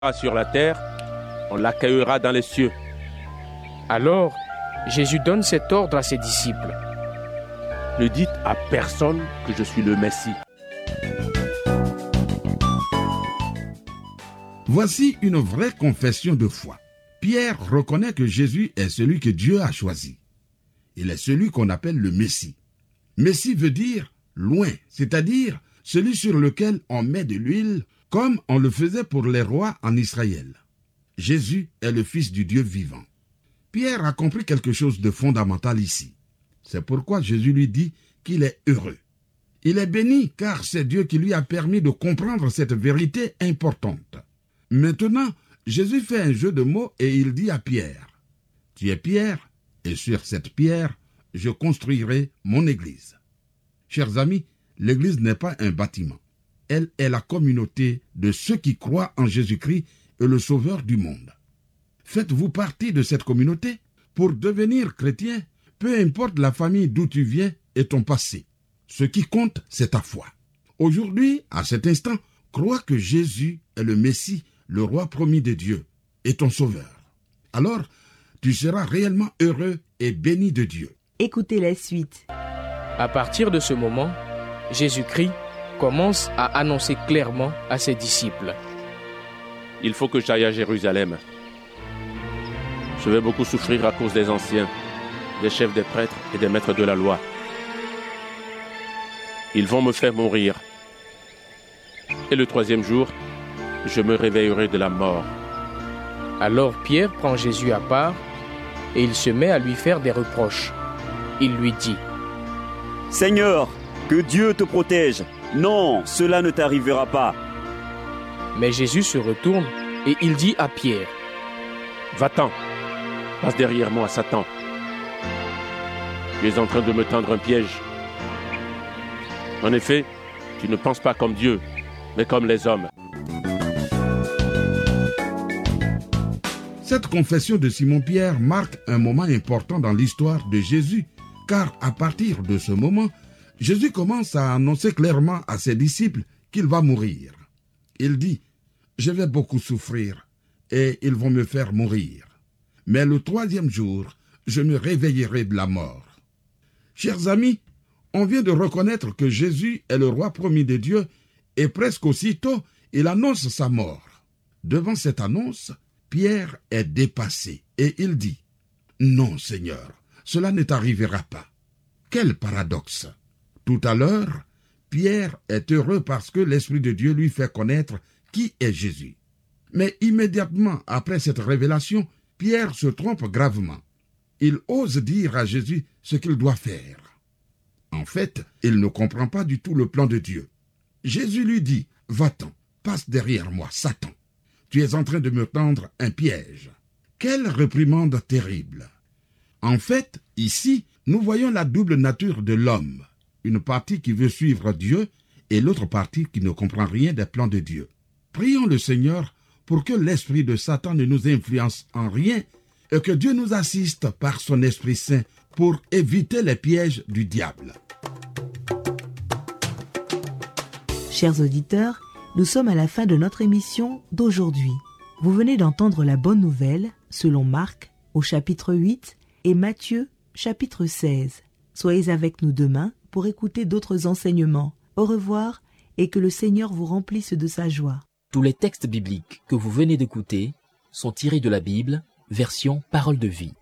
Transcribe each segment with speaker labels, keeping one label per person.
Speaker 1: sur la terre, on l'accueillera dans les cieux.
Speaker 2: Alors, Jésus donne cet ordre à ses disciples.
Speaker 1: Ne dites à personne que je suis le Messie.
Speaker 3: Voici une vraie confession de foi. Pierre reconnaît que Jésus est celui que Dieu a choisi. Il est celui qu'on appelle le Messie. Messie veut dire loin, c'est-à-dire celui sur lequel on met de l'huile, comme on le faisait pour les rois en Israël. Jésus est le Fils du Dieu vivant. Pierre a compris quelque chose de fondamental ici. C'est pourquoi Jésus lui dit qu'il est heureux. Il est béni car c'est Dieu qui lui a permis de comprendre cette vérité importante. Maintenant, Jésus fait un jeu de mots et il dit à Pierre, « Tu es Pierre, et sur cette pierre, je construirai mon église. » Chers amis, l'église n'est pas un bâtiment. Elle est la communauté de ceux qui croient en Jésus-Christ et le Sauveur du monde. Faites-vous partie de cette communauté? Pour devenir chrétien, peu importe la famille d'où tu viens et ton passé. Ce qui compte, c'est ta foi. Aujourd'hui, à cet instant, crois que Jésus est le Messie, le roi promis de Dieu, et ton Sauveur. Alors, tu seras réellement heureux et béni de Dieu.
Speaker 4: Écoutez la suite.
Speaker 2: À partir de ce moment, Jésus-Christ commence à annoncer clairement à ses disciples.
Speaker 1: Il faut que j'aille à Jérusalem. Je vais beaucoup souffrir à cause des anciens, des chefs des prêtres et des maîtres de la loi. Ils vont me faire mourir. Et le troisième jour, je me réveillerai de la mort.
Speaker 2: Alors Pierre prend Jésus à part et il se met à lui faire des reproches. Il lui dit,
Speaker 5: « Seigneur, que Dieu te protège. Non, cela ne t'arrivera pas. »
Speaker 2: Mais Jésus se retourne et il dit à Pierre,
Speaker 1: « Va-t'en, passe derrière moi, Satan. Tu es en train de me tendre un piège. En effet, tu ne penses pas comme Dieu, mais comme les hommes. »
Speaker 3: Cette confession de Simon-Pierre marque un moment important dans l'histoire de Jésus, car à partir de ce moment, Jésus commence à annoncer clairement à ses disciples qu'il va mourir. Il dit, « Je vais beaucoup souffrir et ils vont me faire mourir. Mais le troisième jour, je me réveillerai de la mort. » Chers amis, on vient de reconnaître que Jésus est le roi promis de Dieu et presque aussitôt, il annonce sa mort. Devant cette annonce, Pierre est dépassé et il dit, « Non, Seigneur, cela ne t'arrivera pas. » Quel paradoxe! Tout à l'heure, Pierre est heureux parce que l'Esprit de Dieu lui fait connaître qui est Jésus. Mais immédiatement après cette révélation, Pierre se trompe gravement. Il ose dire à Jésus ce qu'il doit faire. En fait, il ne comprend pas du tout le plan de Dieu. Jésus lui dit, « Va-t'en, passe derrière moi, Satan. Tu es en train de me tendre un piège. » Quelle réprimande terrible! En fait, ici, nous voyons la double nature de l'homme. Une partie qui veut suivre Dieu et l'autre partie qui ne comprend rien des plans de Dieu. Prions le Seigneur pour que l'esprit de Satan ne nous influence en rien et que Dieu nous assiste par son Esprit Saint pour éviter les pièges du diable.
Speaker 4: Chers auditeurs, nous sommes à la fin de notre émission d'aujourd'hui. Vous venez d'entendre la bonne nouvelle selon Marc au chapitre 8 et Matthieu chapitre 16. Soyez avec nous demain pour écouter d'autres enseignements. Au revoir et que le Seigneur vous remplisse de sa joie.
Speaker 6: Tous les textes bibliques que vous venez d'écouter sont tirés de la Bible, version Parole de vie.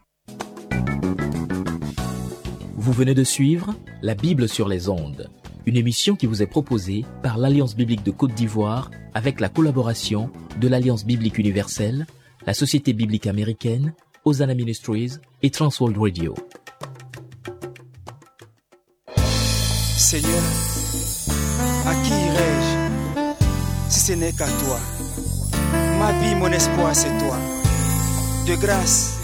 Speaker 6: Vous venez de suivre La Bible sur les ondes, une émission qui vous est proposée par l'Alliance biblique de Côte d'Ivoire avec la collaboration de l'Alliance biblique universelle, la Société biblique américaine, Hosanna Ministries et Transworld Radio.
Speaker 7: Seigneur, à qui irai-je si ce n'est qu'à toi? Ma vie, mon espoir, c'est toi. De grâce,